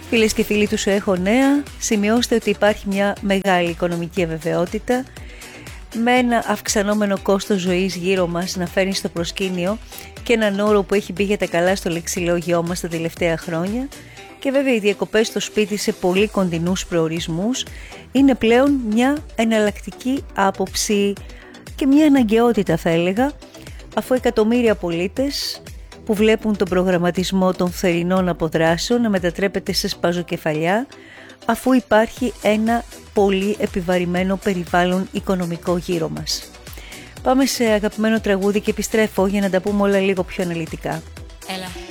Φίλες και φίλοι του Σου Έχω Νέα, σημειώστε ότι υπάρχει μια μεγάλη οικονομική αβεβαιότητα με ένα αυξανόμενο κόστος ζωής γύρω μας να φέρνει στο προσκήνιο και έναν όρο που έχει μπει για τα καλά στο λεξιλόγιό μας τα τελευταία χρόνια, και βέβαια οι διακοπές στο σπίτι σε πολύ κοντινούς προορισμούς είναι πλέον μια εναλλακτική άποψη και μια αναγκαιότητα, θα έλεγα, αφού εκατομμύρια πολίτες που βλέπουν τον προγραμματισμό των θερινών αποδράσεων να μετατρέπεται σε σπαζοκεφαλιά, αφού υπάρχει ένα πολύ επιβαρημένο περιβάλλον οικονομικό γύρω μας. Πάμε σε αγαπημένο τραγούδι και επιστρέφω για να τα πούμε όλα λίγο πιο αναλυτικά. Έλα.